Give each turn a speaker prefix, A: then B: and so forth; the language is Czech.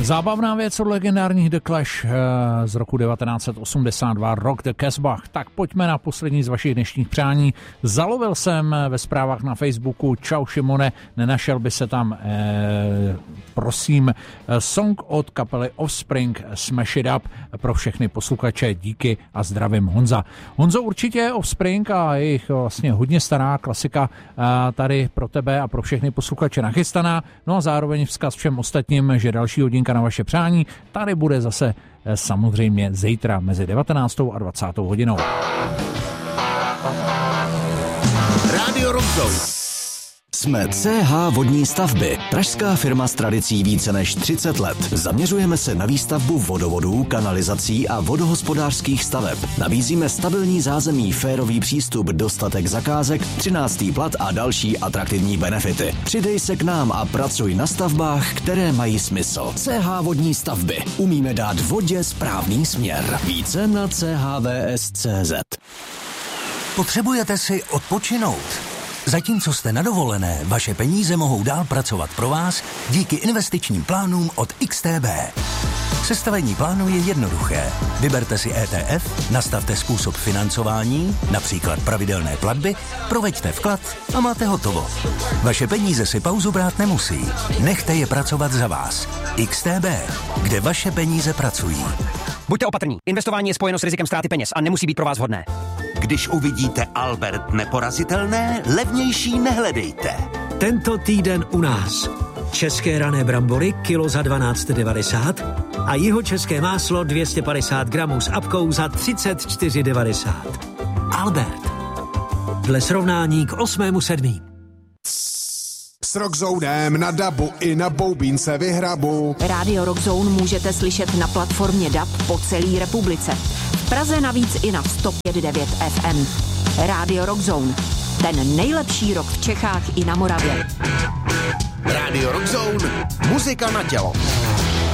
A: Zábavná věc od legendárních The Clash z roku 1982, Rock the Casbah. Tak pojďme na poslední z vašich dnešních přání. Zalovil jsem ve zprávách na Facebooku Čau Šimone, nenašel by se tam, prosím, song od kapely Offspring Smash It Up pro všechny posluchače. Díky a zdravím, Honza. Honzo, určitě Offspring a jejich vlastně hodně stará klasika tady pro tebe a pro všechny posluchače nachystaná. No a zároveň vzkaz všem ostatním, že další hodinka na vaše přání tady bude zase samozřejmě zítra mezi 19. a 20. hodinou.
B: Rádio Rock Zone. Jsme CH Vodní stavby, pražská firma s tradicí více než 30 let. Zaměřujeme se na výstavbu vodovodů, kanalizací a vodohospodářských staveb. Nabízíme stabilní zázemí, férový přístup, dostatek zakázek, 13. plat a další atraktivní benefity. Přidej se k nám a pracuj na stavbách, které mají smysl. CH Vodní stavby. Umíme dát vodě správný směr. Více na chvs.cz.
C: Potřebujete si odpočinout? Zatímco jste na dovolené, vaše peníze mohou dál pracovat pro vás díky investičním plánům od XTB. Sestavení plánu je jednoduché. Vyberte si ETF, nastavte způsob financování, například pravidelné platby, proveďte vklad a máte hotovo. Vaše peníze si pauzu brát nemusí. Nechte je pracovat za vás. XTB, kde vaše peníze pracují.
D: Buďte opatrní. Investování je spojeno s rizikem ztráty peněz a nemusí být pro vás vhodné.
E: Když uvidíte Albert neporazitelné, levnější nehledejte.
F: Tento týden u nás. České rané brambory kilo za 12,90 a jihočeské máslo 250 gramů s apkou za 34,90. Albert. Dle srovnání k 8.7.
G: S Rockzonem na dabu i na boubínce vyhrabu.
H: Rádio Rockzone můžete slyšet na platformě DAB po celé republice. V Praze navíc i na 105.9 FM. Rádio Rockzone. Ten nejlepší rock v Čechách i na Moravě.
E: Rádio Rock Zone. Muzika na tělo.